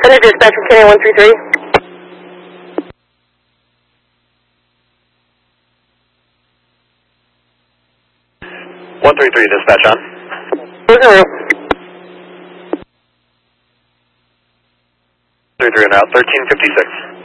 Center dispatch from Kenny 133. 133 dispatch on. Closing route. 33 and out, 1356.